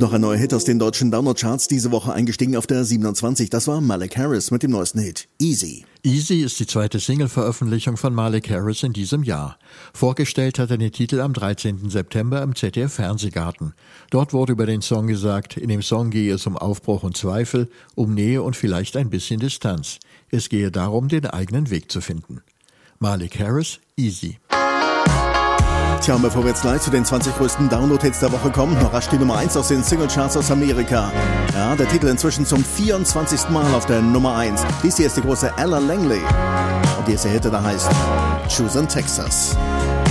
noch ein neuer Hit aus den deutschen Download-Charts, diese Woche eingestiegen auf der 27. Das war Malik Harris mit dem neuesten Hit, Easy. Easy ist die zweite Single-Veröffentlichung von Malik Harris in diesem Jahr. Vorgestellt hat er den Titel am 13. September im ZDF-Fernsehgarten. Dort wurde über den Song gesagt, in dem Song gehe es um Aufbruch und Zweifel, um Nähe und vielleicht ein bisschen Distanz. Es gehe darum, den eigenen Weg zu finden. Malik Harris, Easy. Tja, und bevor wir jetzt gleich zu den 20 größten Download-Hits der Woche kommen, noch rasch die Nummer 1 aus den Single-Charts aus Amerika. Ja, der Titel inzwischen zum 24. Mal auf der Nummer 1. Dies hier ist die große Ella Langley. Und die erste Hit, da heißt Choose in Texas.